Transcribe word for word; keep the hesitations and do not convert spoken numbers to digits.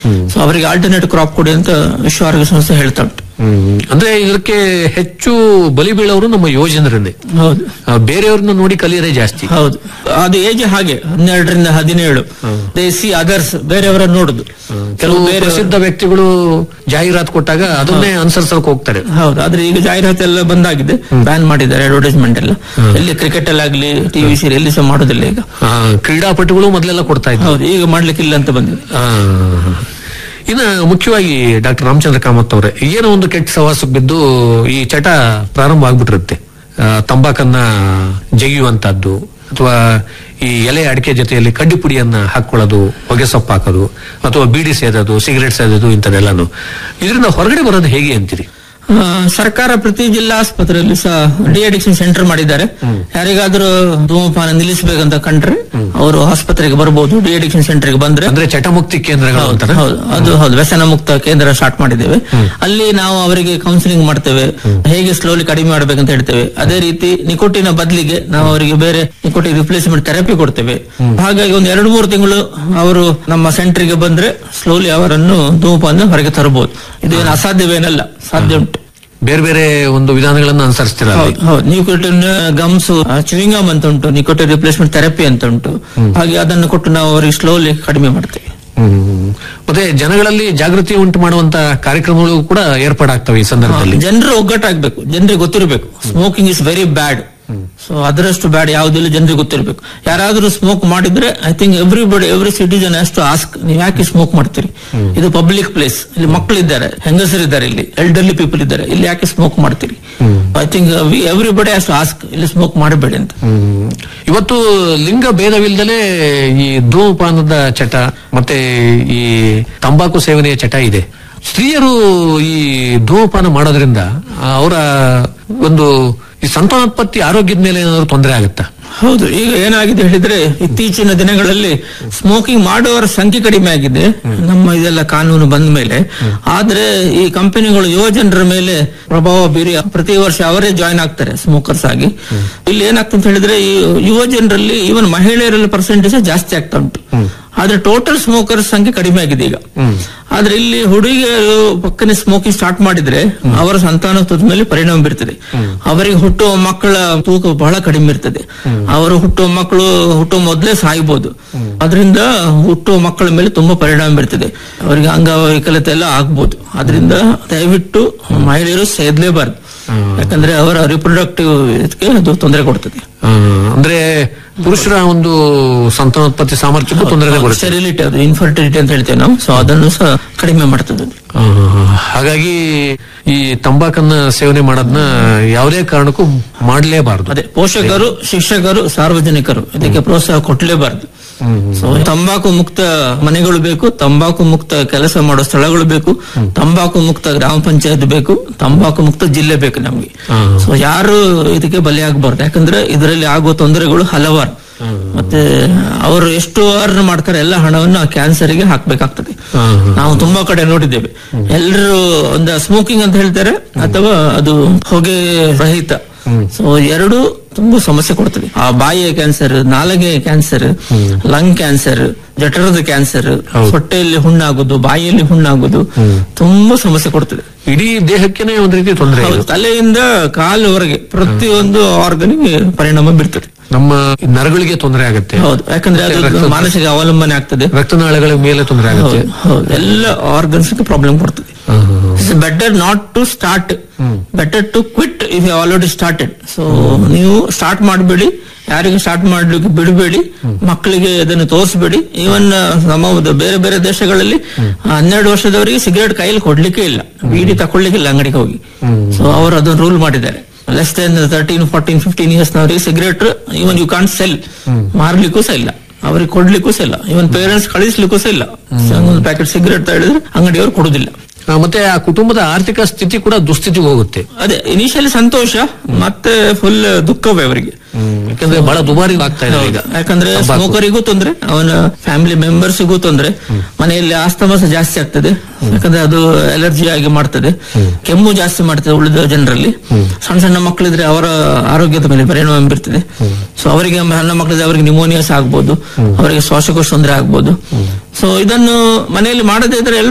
So ಅವರಿಗೆ alternate crop ಕೊಡಿ ಅಂತ ವಿಶ್ವ ಆರೋಗ್ಯ ಸಂಸ್ಥೆ ಹೇಳ್ತಾ ಉಂಟು. ಅಂದ್ರೆ ಇದಕ್ಕೆ ಹೆಚ್ಚು ಬಲಿ ಬೀಳೋರು ನಮ್ಮ ಯುವಜನರನ್ನೇ. ಹೌದು, ಬೇರೆಯವ್ರನ್ನ ನೋಡಿ ಕಲಿಯೋದೇ ಜಾಸ್ತಿ. ಹೌದು, ಅದು ಏಜ್ ಹಾಗೆ ಹನ್ನೆರಡರಿಂದ ಹದಿನೇಳು ದೇಸಿ ಅದರ್ಸ್ ಬೇರೆಯವರನ್ನು ನೋಡುದು. ಕೆಲವು ಪ್ರಸಿದ್ಧ ವ್ಯಕ್ತಿಗಳು ಜಾಹೀರಾತು ಕೊಟ್ಟಾಗ ಅದನ್ನೇ ಅನುಸರಿಸಕ್ಕೆ ಹೋಗ್ತಾರೆ. ಹೌದು, ಆದ್ರೆ ಈಗ ಜಾಹೀರಾತು ಎಲ್ಲ ಬಂದಾಗಿದೆ, ಬ್ಯಾನ್ ಮಾಡಿದ್ದಾರೆ ಅಡ್ವರ್ಟೈಸ್ಮೆಂಟ್ ಎಲ್ಲ. ಎಲ್ಲಿ ಕ್ರಿಕೆಟ್ ಅಲ್ಲಾಗ್ಲಿ ಟಿವಿ ಸೀರಿಯಲ್ ಎಲ್ಲಿ ಸಹ ಮಾಡೋದಿಲ್ಲ ಈಗ. ಕ್ರೀಡಾಪಟುಗಳು ಮೊದಲೆಲ್ಲ ಕೊಡ್ತಾ ಇದ್ರು. ಹೌದು, ಈಗ ಮಾಡ್ಲಿಕ್ಕಿಲ್ಲ ಅಂತ ಬಂದಿದೆ. ಇನ್ನು ಮುಖ್ಯವಾಗಿ ಡಾಕ್ಟರ್ ರಾಮಚಂದ್ರ ಕಾಮತ್ ಅವರೇ, ಏನೋ ಒಂದು ಕೆಟ್ಟ ಸವಾಸಕ್ಕೆ ಬಿದ್ದು ಈ ಚಟ ಪ್ರಾರಂಭ ಆಗ್ಬಿಟ್ಟಿರುತ್ತೆ. ತಂಬಾಕನ್ನ ಜಗಿಯುವಂತಹದ್ದು ಅಥವಾ ಈ ಎಲೆ ಅಡಿಕೆ ಜೊತೆಯಲ್ಲಿ ಕಡ್ಡಿ ಪುಡಿಯನ್ನ ಹಾಕೊಳ್ಳೋದು, ಹೊಗೆ ಸೊಪ್ಪು ಹಾಕೋದು ಅಥವಾ ಬೀಡಿ ಸೇದೋದು, ಸಿಗರೇಟ್ ಸೇದೋದು ಇಂಥದ್ದೆಲ್ಲಾನು. ಇದರಿಂದ ಹೊರಗಡೆ ಬರೋದು ಹೇಗೆ ಅಂತೀರಿ? ಸರ್ಕಾರ ಪ್ರತಿ ಜಿಲ್ಲಾ ಆಸ್ಪತ್ರೆಯಲ್ಲಿ ಸಹ ಡಿ ಅಡಿಕ್ಷನ್ ಸೆಂಟರ್ ಮಾಡಿದ್ದಾರೆ. ಯಾರಿಗಾದ್ರೂ ಧೂಮಪಾನ ನಿಲ್ಲಿಸಬೇಕಂತ ಕಂಡ್ರೆ ಅವರು ಆಸ್ಪತ್ರೆಗೆ ಬರಬಹುದು. ಡಿ ಅಡಿಕ್ಷನ್ ಸೆಂಟರ್ಗೆ ಬಂದ್ರೆ ಅಂದ್ರೆ ಚಟಮುಕ್ತಿ ಕೇಂದ್ರಗಳು ಅಂತಾರೆ. ಹೌದು, ಅದು ಹೌದು, ವ್ಯಸನ ಮುಕ್ತ ಕೇಂದ್ರ ಸ್ಟಾರ್ಟ್ ಮಾಡಿದ್ದೇವೆ. ಅಲ್ಲಿ ನಾವು ಅವರಿಗೆ ಕೌನ್ಸಿಲಿಂಗ್ ಮಾಡ್ತೇವೆ, ಹೇಗೆ ಸ್ಲೋಲಿ ಕಡಿಮೆ ಮಾಡ್ಬೇಕಂತ ಹೇಳ್ತೇವೆ. ಅದೇ ರೀತಿ ನಿಕೋಟಿನ ಬದಲಿಗೆ ನಾವು ಅವರಿಗೆ ಬೇರೆ ನಿಕೋಟಿನ್ ರಿಪ್ಲೇಸ್ಮೆಂಟ್ ಥೆರಪಿ ಕೊಡ್ತೇವೆ. ಹಾಗಾಗಿ ಒಂದು ಎರಡು ಮೂರು ತಿಂಗಳು ಅವರು ನಮ್ಮ ಸೆಂಟರ್ಗೆ ಬಂದ್ರೆ ಸ್ಲೋಲಿ ಅವರನ್ನು ಧೂಮಪಾನ ಹೊರಗೆ ತರಬಹುದು. ಇದೇನು ಅಸಾಧ್ಯವೇನಲ್ಲ, ಸಾಧ್ಯ ಉಂಟು. ಬೇರೆ ಬೇರೆ ಒಂದು ವಿಧಾನಗಳನ್ನು ಅನುಸರಿಸ್ತೀರ? ಹೌದು, ನಿಕೋಟಿನ್ ಗಮ್ಸ್ ಚುವಿಂಗ್ ಗಮ್ ಅಂತ ಉಂಟು, ನಿಕೋಟಿನ್ ರಿಪ್ಲೇಸ್ಮೆಂಟ್ ಥೆರಪಿ ಅಂತ ಉಂಟು. ಹಾಗೆ ಅದನ್ನು ಕೊಟ್ಟು ನಾವು ಅವರಿಗೆ ಸ್ಲೋಲಿ ಕಡಿಮೆ ಮಾಡ್ತೇವೆ. ಮತ್ತೆ ಜನಗಳಲ್ಲಿ ಜಾಗೃತಿ ಉಂಟು ಮಾಡುವಂತ ಕಾರ್ಯಕ್ರಮಗಳು ಕೂಡ ಏರ್ಪಾಡಾಗ್ತವೆ ಈ ಸಂದರ್ಭದಲ್ಲಿ. ಜನರು ಒಗ್ಗಟ್ಟಾಗಬೇಕು, ಜನರಿಗೆ ಗೊತ್ತಿರಬೇಕು smoking is very bad. So ಅದರಷ್ಟು ಬ್ಯಾಡ್ ಯಾವುದಿಲ್ಲ, ಜನರಿಗೆ ಗೊತ್ತಿರಬೇಕು. ಯಾರಾದ್ರೂ ಸ್ಮೋಕ್ ಮಾಡಿದ್ರೆ I think everybody every citizen has to ask, ನೀವು ಯಾಕೆ ಸ್ಮೋಕ್ ಮಾಡ್ತೀರಿ? ಇದು ಪಬ್ಲಿಕ್ ಪ್ಲೇಸ್, ಇಲ್ಲಿ ಮಕ್ಕಳಿದ್ದಾರೆ, ಹೆಂಗಸರಿದ್ದಾರೆ, ಇಲ್ಲಿ ಎಲ್ಡರ್ಲಿ ಪೀಪಲ್ ಇದ್ದಾರೆ, ಇಲ್ಲಿ ಯಾಕೆ ಸ್ಮೋಕ್ ಮಾಡ್ತೀರಿ? I think everybody has to ask, ಇಲ್ಲಿ ಸ್ಮೋಕ್ ಮಾಡಬೇಡಿ ಅಂತ. ಇವತ್ತು ಲಿಂಗ ಭೇದವಿಲ್ಲದೆ ಈ ಧೂಮಪಾನದ ಚಟ ಮತ್ತೆ ಈ ತಂಬಾಕು ಸೇವನೆಯ ಚಟ ಇದೆ. ಸ್ತ್ರೀಯರು ಈ ಧೂಮಪಾನ ಮಾಡೋದ್ರಿಂದ ಅವರ ಒಂದು ಈ ಸಂತಾನೋತ್ಪತ್ತಿ ಆರೋಗ್ಯದ ಮೇಲೆ ಏನಾದ್ರು ತೊಂದರೆ ಆಗುತ್ತಾ? ಹೌದು, ಈಗ ಏನಾಗಿದೆ ಹೇಳಿದ್ರೆ ಇತ್ತೀಚಿನ ದಿನಗಳಲ್ಲಿ ಸ್ಮೋಕಿಂಗ್ ಮಾಡುವವರ ಸಂಖ್ಯೆ ಕಡಿಮೆ ಆಗಿದೆ ನಮ್ಮ ಇದೆಲ್ಲ ಕಾನೂನು ಬಂದ ಮೇಲೆ. ಆದ್ರೆ ಈ ಕಂಪನಿಗಳು ಯುವ ಜನರ ಮೇಲೆ ಪ್ರಭಾವ ಬೀರಿ ಪ್ರತಿ ವರ್ಷ ಅವರೇ ಜಾಯಿನ್ ಆಗ್ತಾರೆ ಸ್ಮೋಕರ್ಸ್ ಆಗಿ. ಇಲ್ಲಿ ಏನಾಗ್ತದೆ ಅಂತ ಹೇಳಿದ್ರೆ ಈ ಯುವ ಜನರಲ್ಲಿ ಈವನ್ ಮಹಿಳೆಯರಲ್ಲಿ ಪರ್ಸೆಂಟೇಜ್ ಜಾಸ್ತಿ ಆಗ್ತಾ ಉಂಟು. ಆದ್ರೆ ಟೋಟಲ್ ಸ್ಮೋಕರ್ಸ್ ಸಂಖ್ಯೆ ಕಡಿಮೆ ಆಗಿದೆ ಈಗ. ಆದ್ರೆ ಇಲ್ಲಿ ಹುಡುಗಿಯರು ಪಕ್ಕನೆ ಸ್ಮೋಕಿಂಗ್ ಸ್ಟಾರ್ಟ್ ಮಾಡಿದ್ರೆ ಅವರ ಸಂತಾನೋತ್ಪತ್ತಿ ಮೇಲೆ ಪರಿಣಾಮ ಬೀರ್ತದೆ. ಅವರಿಗೆ ಹುಟ್ಟುವ ಮಕ್ಕಳ ತೂಕ ಬಹಳ ಕಡಿಮೆ ಇರ್ತದೆ. ಅವರು ಹುಟ್ಟುವ ಮಕ್ಕಳು ಹುಟ್ಟುವ ಮೊದಲೇ ಸಾಯ್ಬೋದು. ಅದರಿಂದ ಹುಟ್ಟುವ ಮಕ್ಕಳ ಮೇಲೆ ತುಂಬಾ ಪರಿಣಾಮ ಬೀರ್ತದೆ. ಅವರಿಗೆ ಅಂಗವೈಕಲ್ಯತೆ ಎಲ್ಲ ಆಗ್ಬೋದು. ಅದರಿಂದ ದಯವಿಟ್ಟು ಮಹಿಳೆಯರು ಸೇದಲೇಬಾರ್ದು, ಯಾಕಂದ್ರೆ ಅವರ ರಿಪ್ರೊಡಕ್ಟಿವ್ ಅದು ತೊಂದರೆ ಕೊಡ್ತದೆ. ಅಂದ್ರೆ ಪುರುಷರ ಒಂದು ಸಂತಾನೋತ್ಪತ್ತಿ ಸಾಮರ್ಥ್ಯಕ್ಕೂ ತೊಂದರೆ ಬರುತ್ತೆ. ಸ್ಟೆರಿಲಿಟಿ, ಅದು ಇನ್ಫರ್ಟಿಲಿಟಿ ಅಂತ ಹೇಳ್ತೇವೆ ನಾವು. ಸೊ ಅದನ್ನು ಸಹ ಕಡಿಮೆ ಮಾಡ್ತದೆ. ಹಾಗಾಗಿ ಈ ತಂಬಾಕನ್ನ ಸೇವನೆ ಮಾಡೋದನ್ನ ಯಾವುದೇ ಕಾರಣಕ್ಕೂ ಮಾಡಲೇಬಾರದು. ಅದೇ ಪೋಷಕರು, ಶಿಕ್ಷಕರು, ಸಾರ್ವಜನಿಕರು ಇದಕ್ಕೆ ಪ್ರೋತ್ಸಾಹ ಕೊಟ್ಟಲೇಬಾರದು. ಸೊ ತಂಬಾಕು ಮುಕ್ತ ಮನೆಗಳು ಬೇಕು, ತಂಬಾಕು ಮುಕ್ತ ಕೆಲಸ ಮಾಡೋ ಸ್ಥಳಗಳು ಬೇಕು, ತಂಬಾಕು ಮುಕ್ತ ಗ್ರಾಮ ಪಂಚಾಯತ್ ಬೇಕು, ತಂಬಾಕು ಮುಕ್ತ ಜಿಲ್ಲೆ ಬೇಕು ನಮ್ಗೆ. ಸೊ ಯಾರು ಇದಕ್ಕೆ ಬಲಿಯಾಗಬಾರ್ದು, ಯಾಕಂದ್ರೆ ಇದರಲ್ಲಿ ಆಗುವ ತೊಂದರೆಗಳು ಹಲವಾರು. ಮತ್ತೆ ಅವರು ಎಷ್ಟು ಅರ್ನ್ ಮಾಡ್ತಾರೆ ಎಲ್ಲ ಹಣವನ್ನು ಕ್ಯಾನ್ಸರ್ಗೆ ಹಾಕ್ಬೇಕಾಗ್ತದೆ. ನಾವು ತುಂಬಾ ಕಡೆ ನೋಡಿದ್ದೇವೆ. ಎಲ್ಲರೂ ಒಂದು ಸ್ಮೋಕಿಂಗ್ ಅಂತ ಹೇಳ್ತಾರೆ ಅಥವಾ ಅದು ಹೊಗೆ ರಹಿತ. ಸೊ ಎರಡು ತುಂಬಾ ಸಮಸ್ಯೆ ಕೊಡ್ತದೆ. ಆ ಬಾಯಿಯ ಕ್ಯಾನ್ಸರ್, ನಾಲಿಗೆ ಕ್ಯಾನ್ಸರ್, ಲಂಗ್ ಕ್ಯಾನ್ಸರ್, ಜಠರದ ಕ್ಯಾನ್ಸರ್, ಹೊಟ್ಟೆಯಲ್ಲಿ ಹುಣ್ಣಾಗುದು, ಬಾಯಿಯಲ್ಲಿ ಹುಣ್ಣಾಗುದು, ತುಂಬಾ ಸಮಸ್ಯೆ ಕೊಡ್ತದೆ. ಇಡೀ ದೇಹಕ್ಕೆ ಒಂದು ರೀತಿ ತೊಂದರೆ. ತಲೆಯಿಂದ ಕಾಲುವರೆಗೆ ಪ್ರತಿಯೊಂದು ಆರ್ಗನ್ಗೆ ಪರಿಣಾಮ ಬೀರ್ತದೆ. ನಮ್ಮ ನರಗಳಿಗೆ ತೊಂದರೆ ಆಗುತ್ತೆ. ಹೌದು, ಯಾಕಂದ್ರೆ ಅದು ಮಾನಸಿಕ ಅವಲಂಬನೆ ಆಗ್ತದೆ. ರಕ್ತನಾಳಗಳ ಮೇಲೆ ತೊಂದರೆ ಆಗುತ್ತೆ. ಎಲ್ಲ ಆರ್ಗನ್ಸ್ ಪ್ರಾಬ್ಲಮ್ ಕೊಡ್ತದೆ. It's better not to start, better to quit if you already started. So ನೀವು ಸ್ಟಾರ್ಟ್ ಮಾಡಬೇಡಿ, ಯಾರಿಗೆ ಸ್ಟಾರ್ಟ್ ಮಾಡ್ಲಿಕ್ಕೆ ಬಿಡಬೇಡಿ, ಮಕ್ಕಳಿಗೆ ಅದನ್ನು ತೋರಿಸಬೇಡಿ. ಈವನ್ ನಮ್ಮ ಬೇರೆ ಬೇರೆ ದೇಶಗಳಲ್ಲಿ ಹನ್ನೆರಡು ವರ್ಷದವರಿಗೆ ಸಿಗರೇಟ್ ಕೈಯಲ್ಲಿ ಕೊಡ್ಲಿಕ್ಕೆ ಇಲ್ಲ, ಬೀಡಿ ತಕೊಳ್ಳಿಕ್ಕಿಲ್ಲ ಅಂಗಡಿಗೆ ಹೋಗಿ. ಸೊ ಅವರು ಅದನ್ನು ರೂಲ್ ಮಾಡಿದ್ದಾರೆ. Less than thirteen fourteen fifteen years ನವರಿಗೆ cigarette even you can't cell, ಮಾರ್ಲಿಕ್ಕೂ ಸಹ ಇಲ್ಲ, ಅವ್ರಿಗೆ ಕೊಡ್ಲಿಕ್ಕೂ ಸಹ ಇಲ್ಲ, ಇವನ್ ಪೇರೆಂಟ್ಸ್ ಕಳಿಸ್ಲಿಕ್ಕೂ ಸಹ ಇಲ್ಲ. ಒಂದು ಪ್ಯಾಕೆಟ್ ಸಿಗರೇಟ್ ಹೇಳಿದ್ರೆ ಅಂಗಡಿಯವರು ಕೊಡುದಿಲ್ಲ. ಮತ್ತೆ ಆ ಕುಟುಂಬದ ಆರ್ಥಿಕ ಸ್ಥಿತಿ ಕೂಡ ದುಸ್ಥಿತಿಗೆ ಹೋಗುತ್ತೆ. ಅದೇ ಇನಿಷಿಯಲಿ ಸಂತೋಷ, ಮತ್ತೆ ಫುಲ್ ದುಃಖವೇ ಅವರಿಗೆ. ಯಾಕಂದ್ರೆ ಬಹಳ ದುಬಾರಿ ಆಗ್ತಾ ಇದೆ ಈಗ. ಯಾಕಂದ್ರೆ ಸ್ಮೋಕರಿಗೂ ತೊಂದ್ರೆ, ಅವನ ಫ್ಯಾಮಿಲಿ ಮೆಂಬರ್ಸ್ಗೂ ತೊಂದ್ರೆ, ಮನೆಯಲ್ಲಿ ಆಸ್ತಮಾಸ ಜಾಸ್ತಿ ಆಗ್ತದೆ, ಯಾಕಂದ್ರೆ ಅದು ಅಲರ್ಜಿ ಆಗಿ ಮಾಡ್ತದೆ, ಕೆಮ್ಮು ಜಾಸ್ತಿ ಮಾಡ್ತದೆ ಉಳಿದ ಜನರಲ್ಲಿ. ಸಣ್ಣ ಸಣ್ಣ ಮಕ್ಕಳಿದ್ರೆ ಅವರ ಆರೋಗ್ಯದ ಮೇಲೆ ಪರಿಣಾಮ ಬೀರ್ತದೆ. ಸೊ ಅವರಿಗೆ ಸಣ್ಣ ಮಕ್ಕಳಿದ್ರೆ ಅವರಿಗೆ ನಿಮೋನಿಯಾಸ್ ಆಗ್ಬೋದು, ಅವರಿಗೆ ಶ್ವಾಸಕೋಶ ತೊಂದರೆ ಆಗ್ಬೋದು. ಸೊ ಇದನ್ನು ಮನೆಯಲ್ಲಿ ಮಾಡದೇ ಇದ್ರೆ